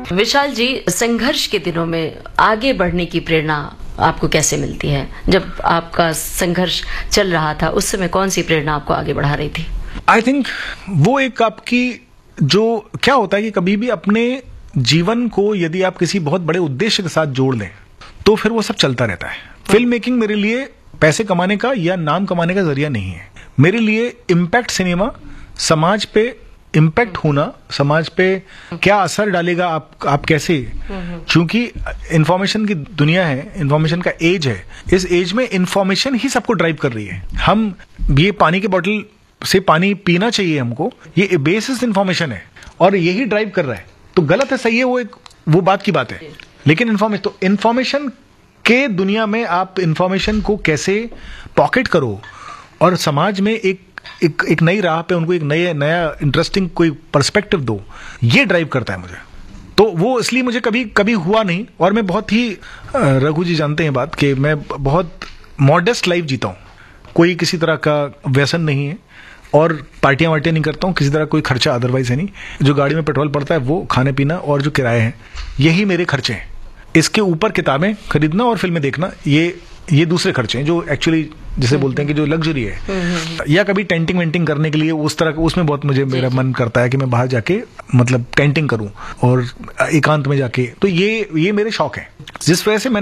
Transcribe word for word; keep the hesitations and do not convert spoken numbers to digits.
विशाल जी, संघर्ष के दिनों में आगे बढ़ने की प्रेरणा आपको कैसे मिलती है? जब आपका संघर्ष चल रहा था उस समय कौन सी प्रेरणा आपको आगे बढ़ा रही थी? आई थिंक वो एक आपकी जो क्या होता है कि कभी भी अपने जीवन को यदि आप किसी बहुत बड़े उद्देश्य के साथ जोड़ लें तो फिर वो सब चलता रहता है। फिल्म मेकिंग मेरे लिए पैसे कमाने का या नाम कमाने का जरिया नहीं है। मेरे लिए इम्पैक्ट सिनेमा, समाज पे इम्पैक्ट होना, समाज पे क्या असर डालेगा, आप आप कैसे, क्योंकि इंफॉर्मेशन की दुनिया है, इंफॉर्मेशन का एज है, इस एज में इंफॉर्मेशन ही सबको ड्राइव कर रही है। हम ये पानी की बोतल से पानी पीना चाहिए हमको, ये बेसिस इंफॉर्मेशन है और यही ड्राइव कर रहा है। तो गलत है सही है वो एक वो बात की बात है, लेकिन इंफॉर्मेशन तो इंफॉर्मेशन के दुनिया में आप इंफॉर्मेशन को कैसे पॉकेट करो और समाज में एक एक एक नई राह पे उनको एक नया नया इंटरेस्टिंग कोई पर्सपेक्टिव दो, ये ड्राइव करता है मुझे। तो वो इसलिए मुझे कभी कभी हुआ नहीं। और मैं बहुत ही, रघु जी जानते हैं बात कि मैं बहुत मॉडेस्ट लाइफ जीता हूँ, कोई किसी तरह का व्यसन नहीं है और पार्टियां वार्टियां नहीं करता हूँ, किसी तरह कोई खर्चा अदरवाइज है नहीं। जो गाड़ी में पेट्रोल पड़ता है वो, खाने पीना और जो किराए हैं, यही मेरे खर्चे हैं। इसके ऊपर किताबें खरीदना और फिल्में देखना, ये ये दूसरे खर्चे हैं जो एक्चुअली जिसे बोलते हैं कि जो लग्जरी है। या कभी टेंटिंग वेंटिंग करने के लिए उस तरह, उसमें बहुत मुझे मेरा मन करता है कि मैं बाहर जाके मतलब टेंटिंग करूं और एकांत में जाके, तो ये ये मेरे शौक हैं जिस वजह से मैं